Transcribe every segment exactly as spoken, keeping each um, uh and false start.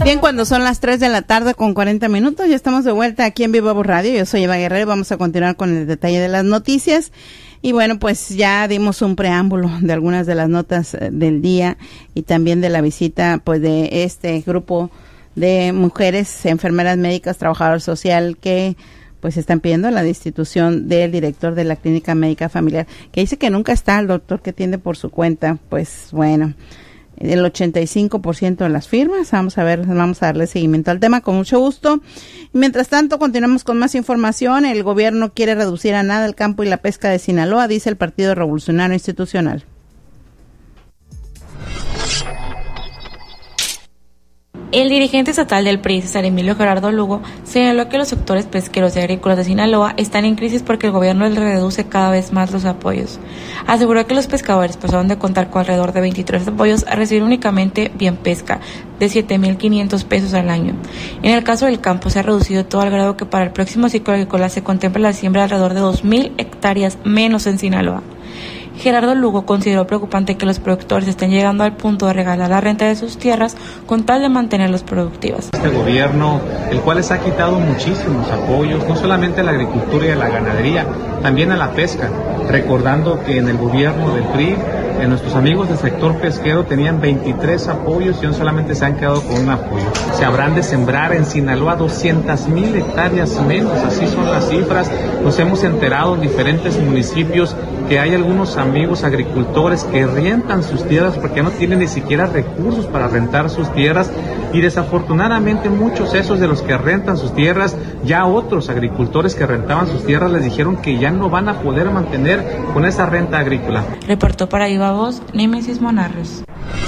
Bien, cuando son las tres de la tarde con cuarenta minutos, ya estamos de vuelta aquí en Viva Voz Radio. Yo soy Eva Guerrero y vamos a continuar con el detalle de las noticias. Y bueno, pues ya dimos un preámbulo de algunas de las notas del día y también de la visita pues de este grupo de mujeres, enfermeras médicas, trabajador social que pues están pidiendo la destitución del director de la Clínica Médica Familiar, que dice que nunca está el doctor que atiende por su cuenta. Pues bueno, el ochenta y cinco por ciento de las firmas. Vamos a ver, vamos a darle seguimiento al tema con mucho gusto. Y mientras tanto, continuamos con más información. El gobierno quiere reducir a nada el campo y la pesca de Sinaloa, dice el Partido Revolucionario Institucional. El dirigente estatal del P R I, César Emilio Gerardo Lugo, señaló que los sectores pesqueros y agrícolas de Sinaloa están en crisis porque el gobierno les reduce cada vez más los apoyos. Aseguró que los pescadores pasaron de contar con alrededor de veintitrés apoyos a recibir únicamente Bien Pesca, de siete mil quinientos pesos al año. En el caso del campo se ha reducido todo al grado que para el próximo ciclo agrícola se contempla la siembra de alrededor de dos mil hectáreas menos en Sinaloa. Gerardo Lugo consideró preocupante que los productores estén llegando al punto de regalar la renta de sus tierras con tal de mantenerlos productivas. Este gobierno, el cual les ha quitado muchísimos apoyos, no solamente a la agricultura y a la ganadería, también a la pesca, recordando que en el gobierno del P R I, en nuestros amigos del sector pesquero tenían veintitrés apoyos y aún solamente se han quedado con un apoyo. Se habrán de sembrar en Sinaloa doscientas mil hectáreas menos, así son las cifras. Nos hemos enterado en diferentes municipios que hay algunos amigos agricultores que rentan sus tierras porque no tienen ni siquiera recursos para rentar sus tierras, y desafortunadamente muchos esos de los que rentan sus tierras, ya otros agricultores que rentaban sus tierras les dijeron que ya no van a poder mantener con esa renta agrícola. Reportó para Viva Voz, Némesis Monarres.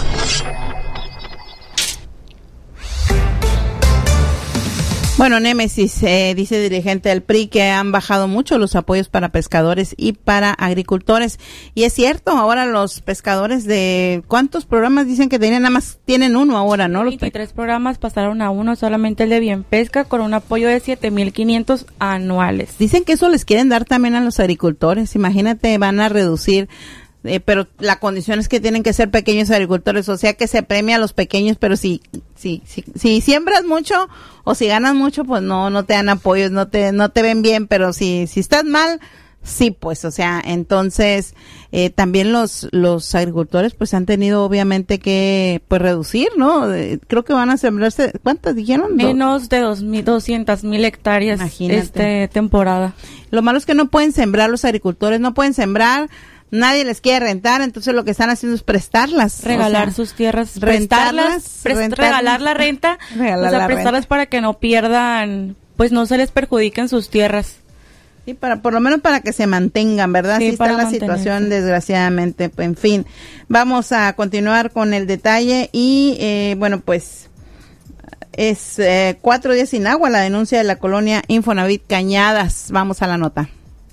Bueno, Némesis, eh, dice dirigente del P R I que han bajado mucho los apoyos para pescadores y para agricultores. Y es cierto, ahora los pescadores de ¿cuántos programas dicen que tenían? Nada más tienen uno ahora, ¿no? veintitrés programas pasaron a uno, solamente el de Bien Pesca, con un apoyo de siete mil quinientos anuales. Dicen que eso les quieren dar también a los agricultores. Imagínate, van a reducir... Eh, pero la condición es que tienen que ser pequeños agricultores, o sea que se premia a los pequeños, pero si si si, si siembras mucho o si ganas mucho, pues no no te dan apoyos, no te no te ven bien, pero si si estás mal, sí, pues, o sea, entonces eh, también los los agricultores pues han tenido obviamente que pues reducir, ¿no? Eh, creo que van a sembrarse, ¿cuántas dijeron? Menos de dos mil doscientas mil hectáreas esta temporada. Lo malo es que no pueden sembrar los agricultores, no pueden sembrar. Nadie les quiere rentar, entonces lo que están haciendo es prestarlas. Regalar o sea, sus tierras, rentarlas, prestarlas, prest, rentar, regalar la renta, regalar o sea, prestarlas renta. Para que no pierdan, pues no se les perjudiquen sus tierras. Sí, para, por lo menos para que se mantengan, ¿verdad? Sí, Así está la situación, desgraciadamente. En fin, vamos a continuar con el detalle y, eh, bueno, pues, es eh, cuatro días sin agua la denuncia de la colonia Infonavit Cañadas. Vamos a la nota.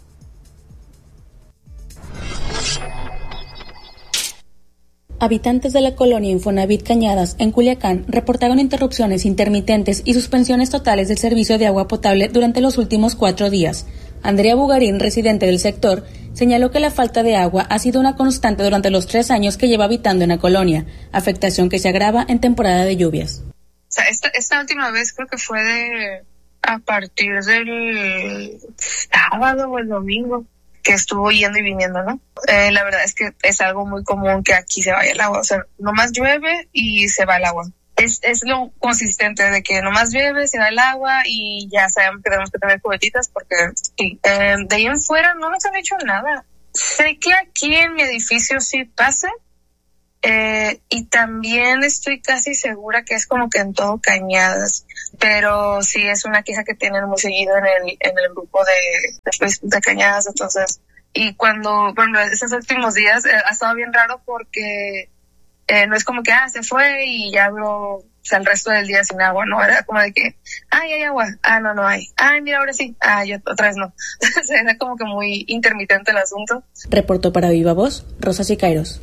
Habitantes de la colonia Infonavit Cañadas, en Culiacán, reportaron interrupciones intermitentes y suspensiones totales del servicio de agua potable durante los últimos cuatro días. Andrea Bugarín, residente del sector, señaló que la falta de agua ha sido una constante durante los tres años que lleva habitando en la colonia, afectación que se agrava en temporada de lluvias. O sea, esta, esta última vez creo que fue de a partir del sábado o el domingo, que estuvo yendo y viniendo, ¿no? Eh, la verdad es que es algo muy común que aquí se vaya el agua, o sea, nomás llueve y se va el agua. Es, es lo consistente de que nomás llueve, se va el agua y ya sabemos que tenemos que tener cubetitas porque sí. Eh, de ahí en fuera no nos han hecho nada. Sé que aquí en mi edificio sí pasa, eh, y también estoy casi segura que es como que en todo Cañadas, pero sí es una queja que tienen muy seguido en el en el grupo de de, Facebook de Cañadas. Entonces, y cuando, bueno, esos últimos días eh, ha estado bien raro porque eh, no es como que ah se fue y ya habló, o sea, el resto del día sin agua, no, era como de que ay hay agua, ah no no hay, ay mira ahora sí, ah ya otra vez no. O sea, era como que muy intermitente el asunto. Reportó para Viva Voz, Rosa Sicairos.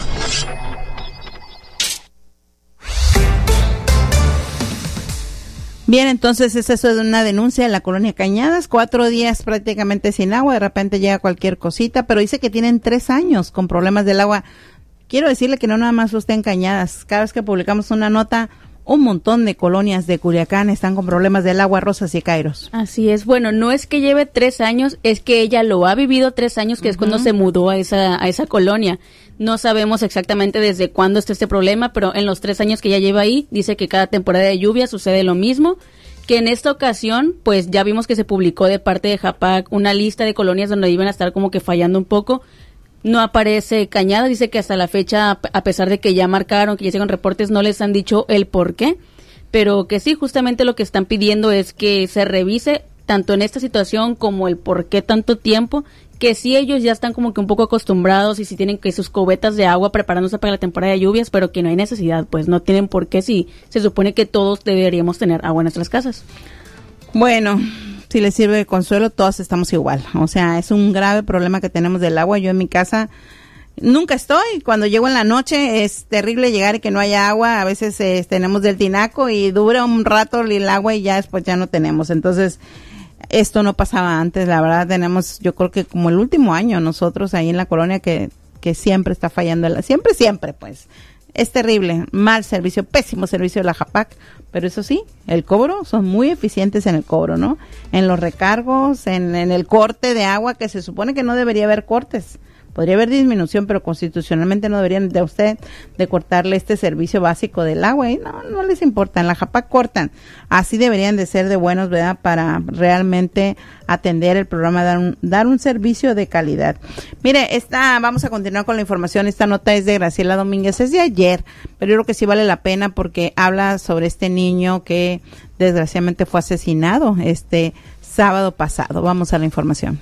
Bien, entonces es eso de una denuncia de la colonia Cañadas, cuatro días prácticamente sin agua, de repente llega cualquier cosita, pero dice que tienen tres años con problemas del agua. Quiero decirle que no nada más usted en Cañadas, cada vez que publicamos una nota un montón de colonias de Culiacán están con problemas del agua, Rosas y Kairos. Así es. Bueno, no es que lleve tres años, es que ella lo ha vivido tres años, que uh-huh. es cuando se mudó a esa a esa colonia. No sabemos exactamente desde cuándo está este problema, pero en los tres años que ella lleva ahí, dice que cada temporada de lluvia sucede lo mismo, que en esta ocasión, pues ya vimos que se publicó de parte de Japac una lista de colonias donde iban a estar como que fallando un poco. No aparece Cañada, dice que hasta la fecha, a pesar de que ya marcaron, que ya llegan reportes, no les han dicho el por qué, pero que sí, justamente lo que están pidiendo es que se revise tanto en esta situación como el por qué tanto tiempo, que sí ellos ya están como que un poco acostumbrados y si tienen que sus cubetas de agua preparándose para la temporada de lluvias, pero que no hay necesidad, pues no tienen por qué si se supone que todos deberíamos tener agua en nuestras casas. Bueno, si les sirve de consuelo, todos estamos igual. O sea, es un grave problema que tenemos del agua. Yo en mi casa nunca estoy. Cuando llego en la noche es terrible llegar y que no haya agua. A veces eh, tenemos del tinaco y dura un rato el agua y ya después ya no tenemos. Entonces, esto no pasaba antes. La verdad, tenemos, yo creo que como el último año nosotros ahí en la colonia que, que siempre está fallando. El, siempre, siempre, pues. Es terrible, mal servicio, pésimo servicio de la Japac, pero eso sí, el cobro, son muy eficientes en el cobro, ¿no? En los recargos, en, en el corte de agua, que se supone que no debería haber cortes. Podría haber disminución, pero constitucionalmente no deberían de usted de cortarle este servicio básico del agua. Y no, no les importa. En la Japac cortan. Así deberían de ser de buenos, ¿verdad? Para realmente atender el programa, dar un, dar un servicio de calidad. Mire, esta, vamos a continuar con la información. Esta nota es de Graciela Domínguez, es de ayer, pero yo creo que sí vale la pena porque habla sobre este niño que desgraciadamente fue asesinado este sábado pasado. Vamos a la información.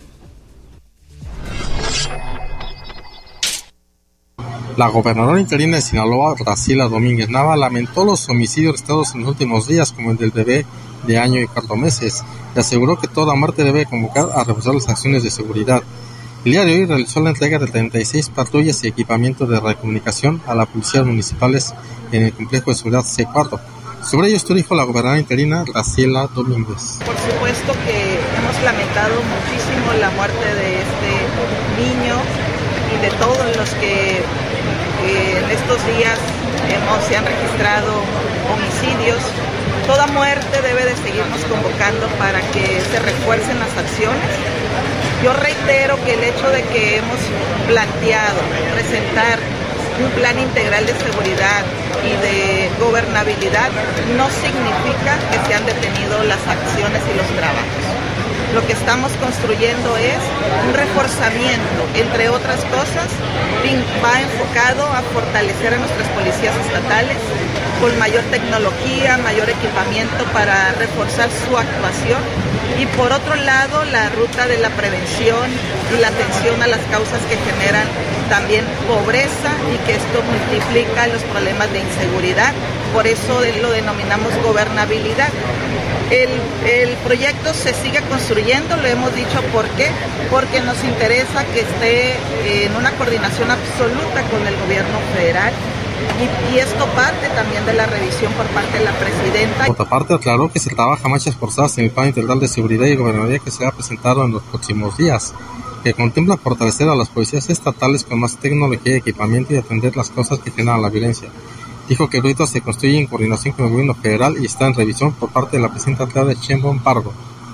La gobernadora interina de Sinaloa, Graciela Domínguez Nava, lamentó los homicidios registrados en los últimos días, como el del bebé de año y cuatro meses, y aseguró que toda muerte debe convocar a reforzar las acciones de seguridad. El día de hoy realizó la entrega de treinta y seis patrullas y equipamiento de radiocomunicación a las policías municipales en el complejo de seguridad C cuatro. Sobre ello esto dijo la gobernadora interina, Graciela Domínguez. Por supuesto que hemos lamentado muchísimo la muerte de este niño y de todos los que Eh, en estos días hemos, se han registrado homicidios. Toda muerte debe de seguirnos convocando para que se refuercen las acciones. Yo reitero que el hecho de que hemos planteado presentar un plan integral de seguridad y de gobernabilidad no significa que se han detenido las acciones y los trabajos. Lo que estamos construyendo es un reforzamiento, entre otras cosas, va enfocado a fortalecer a nuestras policías estatales con mayor tecnología, mayor equipamiento para reforzar su actuación y por otro lado la ruta de la prevención y la atención a las causas que generan también pobreza y que esto multiplica los problemas de inseguridad, por eso lo denominamos gobernabilidad. El, el proyecto se sigue construyendo, lo hemos dicho, ¿por qué? Porque nos interesa que esté en una coordinación absoluta con el gobierno federal y, y esto parte también de la revisión por parte de la presidenta. Por otra parte, aclaró que se trabaja marchas forzadas en el plan integral de seguridad y gobernabilidad que será presentado en los próximos días, que contempla fortalecer a las policías estatales con más tecnología y equipamiento y atender las causas que generan la violencia. Dijo que el proyecto se construye en coordinación con el gobierno federal y está en revisión por parte de la presidenta Claudia Sheinbaum Pardo.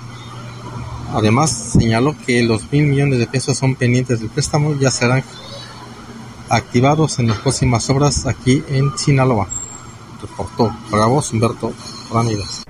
Además, señaló que los mil millones de pesos son pendientes del préstamo ya serán activados en las próximas obras aquí en Sinaloa. Reportó para vos Humberto Ramírez.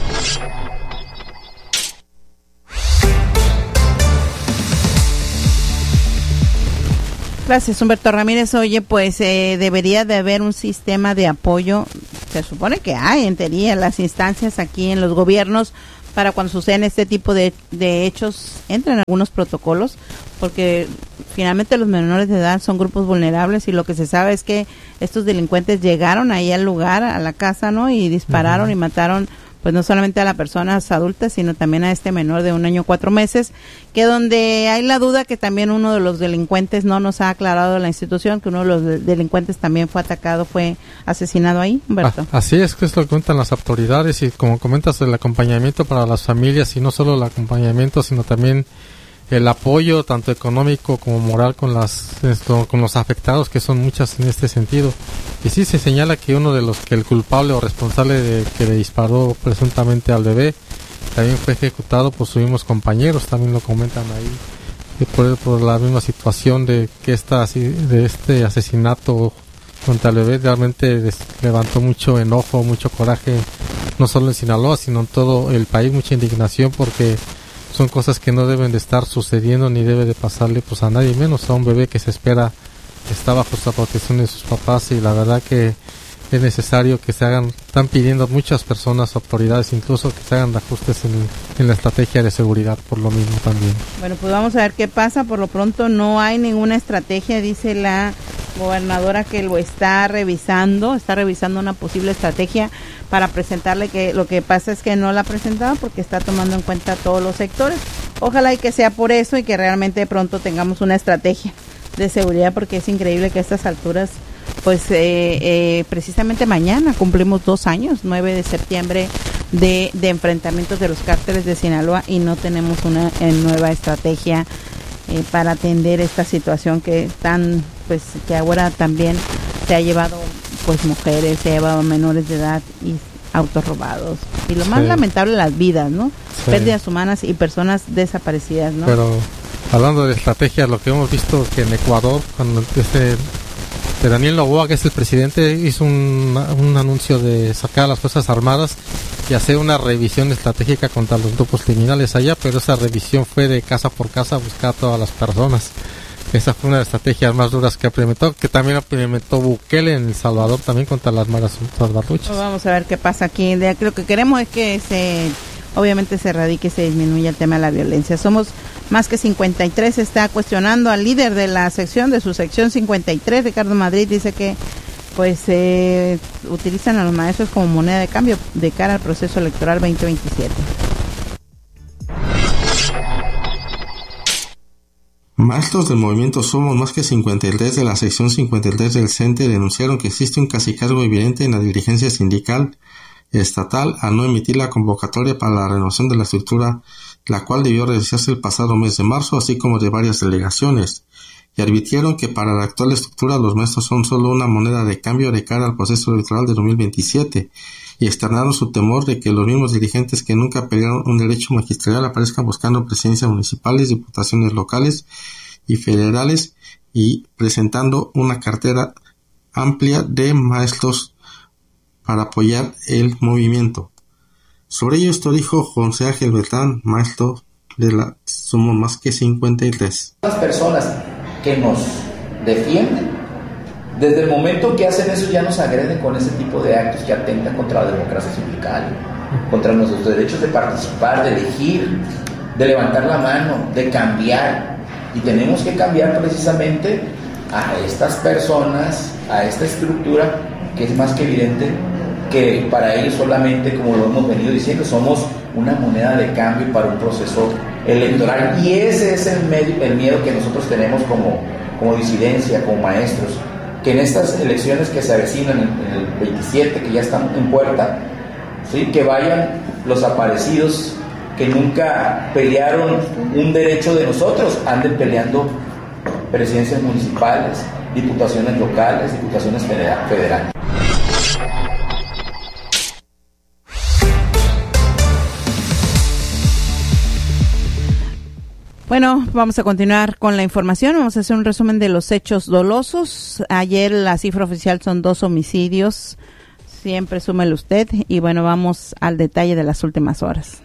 Gracias, Humberto Ramírez. Oye, pues eh, debería de haber un sistema de apoyo. Se supone que hay, en teoría, las instancias aquí en los gobiernos para cuando suceden este tipo de, de hechos, entran algunos protocolos, porque finalmente los menores de edad son grupos vulnerables y lo que se sabe es que estos delincuentes llegaron ahí al lugar, a la casa, ¿no? Y dispararon uh-huh. y mataron pues no solamente a las personas adultas, sino también a este menor de un año cuatro meses, que donde hay la duda que también uno de los delincuentes, no nos ha aclarado la institución, que uno de los delincuentes también fue atacado, fue asesinado ahí, Humberto. Ah, así es, que esto lo cuentan las autoridades y como comentas, el acompañamiento para las familias y no solo el acompañamiento, sino también el apoyo tanto económico como moral con las esto, con los afectados, que son muchas en este sentido. Y sí se señala que uno de los que el culpable o responsable de que le disparó presuntamente al bebé también fue ejecutado por sus mismos compañeros, también lo comentan ahí, por, por la misma situación de que esta de este asesinato contra el bebé realmente des, levantó mucho enojo, mucho coraje, no solo en Sinaloa sino en todo el país, mucha indignación, porque son cosas que no deben de estar sucediendo ni debe de pasarle pues a nadie, menos a un bebé que se espera está bajo la protección de sus papás. Y la verdad que es necesario que se hagan, están pidiendo muchas personas, autoridades incluso, que se hagan ajustes en, en la estrategia de seguridad por lo mismo también. Bueno, pues vamos a ver qué pasa. Por lo pronto no hay ninguna estrategia, dice la gobernadora que lo está revisando, está revisando una posible estrategia para presentarle, que lo que pasa es que no la ha presentado porque está tomando en cuenta todos los sectores. Ojalá y que sea por eso y que realmente pronto tengamos una estrategia de seguridad, porque es increíble que a estas alturas, pues eh, eh, precisamente mañana cumplimos dos años, nueve de septiembre, de, de enfrentamientos de los cárteles de Sinaloa y no tenemos una eh, nueva estrategia eh, para atender esta situación que tan, pues que ahora también se ha llevado pues mujeres, se ha llevado menores de edad y autos robados y lo más sí. lamentable, las vidas, ¿no? Sí. Pérdidas humanas y personas desaparecidas, ¿no? Pero hablando de estrategias, lo que hemos visto que en Ecuador, cuando este de Daniel Noboa, que es el presidente, hizo un, un anuncio de sacar a las Fuerzas Armadas y hacer una revisión estratégica contra los grupos criminales allá, pero esa revisión fue de casa por casa, buscar a todas las personas. Esa fue una de las estrategias más duras que implementó, que también implementó Bukele en El Salvador también contra las maras salvatruchas. Pues vamos a ver qué pasa aquí. Lo que queremos es que se, obviamente se erradique, se disminuya el tema de la violencia. Somos más que cincuenta y tres, está cuestionando al líder de la sección, de su sección cincuenta y tres, Ricardo Madrid, dice que pues eh, utilizan a los maestros como moneda de cambio de cara al proceso electoral veinte veintisiete. Maestros del movimiento Somos Más que cincuenta y tres de la sección cincuenta y tres del CENTE denunciaron que existe un cacicazgo evidente en la dirigencia sindical estatal al no emitir la convocatoria para la renovación de la estructura, la cual debió realizarse el pasado mes de marzo, así como de varias delegaciones, y advirtieron que para la actual estructura los maestros son solo una moneda de cambio de cara al proceso electoral de dos mil veintisiete, y externaron su temor de que los mismos dirigentes que nunca pelearon un derecho magisterial aparezcan buscando presidencias municipales, diputaciones locales y federales y presentando una cartera amplia de maestros para apoyar el movimiento. Sobre ello esto dijo José Ángel Beltrán, maestro de la Somos Más que cincuenta y tres. Las personas que nos defienden, desde el momento que hacen eso ya nos agreden con ese tipo de actos que atentan contra la democracia sindical, contra nuestros derechos de participar, de elegir, de levantar la mano, de cambiar. Y tenemos que cambiar precisamente a estas personas, a esta estructura que es más que evidente que para ellos solamente, como lo hemos venido diciendo, somos una moneda de cambio para un proceso electoral. Y ese es el, medio, el miedo que nosotros tenemos como, como disidencia, como maestros, que en estas elecciones que se avecinan en, en el veintisiete, que ya están en puerta, ¿sí? Que vayan los aparecidos que nunca pelearon un derecho de nosotros, anden peleando presidencias municipales, diputaciones locales, diputaciones federales. Bueno, vamos a continuar con la información. Vamos a hacer un resumen de los hechos dolosos. Ayer la cifra oficial son dos homicidios. Siempre súmelo usted. Y bueno, vamos al detalle de las últimas horas.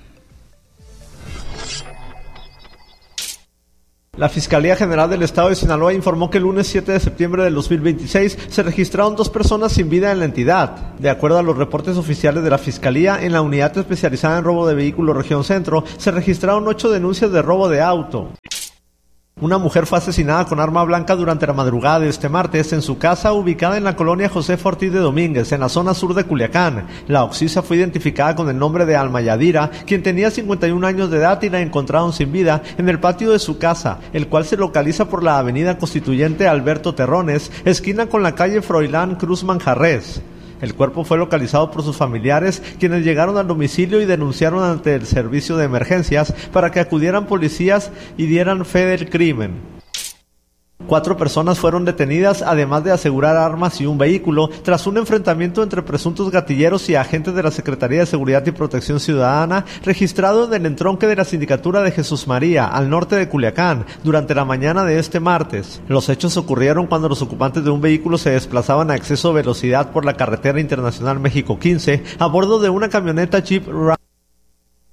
La Fiscalía General del Estado de Sinaloa informó que el lunes siete de septiembre del dos mil veintiséis se registraron dos personas sin vida en la entidad. De acuerdo a los reportes oficiales de la Fiscalía, en la unidad especializada en robo de vehículos región centro, se registraron ocho denuncias de robo de auto. Una mujer fue asesinada con arma blanca durante la madrugada de este martes en su casa ubicada en la colonia José Ortiz de Domínguez, en la zona sur de Culiacán. La occisa fue identificada con el nombre de Alma Yadira, quien tenía cincuenta y un años de edad y la encontraron sin vida en el patio de su casa, el cual se localiza por la avenida Constituyente Alberto Terrones, esquina con la calle Froilán Cruz Manjarres. El cuerpo fue localizado por sus familiares, quienes llegaron al domicilio y denunciaron ante el servicio de emergencias para que acudieran policías y dieran fe del crimen. Cuatro personas fueron detenidas, además de asegurar armas y un vehículo, tras un enfrentamiento entre presuntos gatilleros y agentes de la Secretaría de Seguridad y Protección Ciudadana, registrado en el entronque de la Sindicatura de Jesús María, al norte de Culiacán, durante la mañana de este martes. Los hechos ocurrieron cuando los ocupantes de un vehículo se desplazaban a exceso de velocidad por la carretera internacional México quince, a bordo de una camioneta Jeep Wrangler